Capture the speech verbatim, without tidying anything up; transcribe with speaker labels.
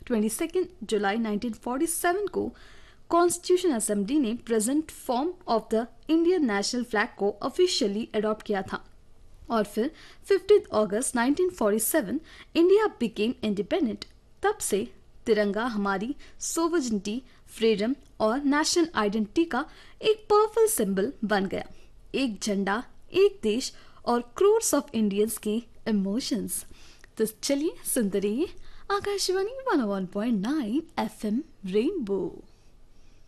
Speaker 1: बाईस जुलाई उन्नीस सौ सैंतालीस को कॉन्स्टिट्यूशन असेंबली ने present form of the Indian national flag को ऑफिशियली अडॉप्ट किया था और फिर फिफ्टीन अगस्त उन्नीस सौ सैंतालीस इंडिया बिकेम इंडिपेंडेंट। तब से तिरंगा हमारी सोवरेनिटी, फ्रीडम और नेशनल आइडेंटिटी का एक पावरफुल सिंबल बन गया। एक झंडा, एक देश और क्रोर्स ऑफ इंडियंस के इमोशंस। तो चलिए सुनते रहिए आकाशवाणी वन ओ one point nine FM rainbow.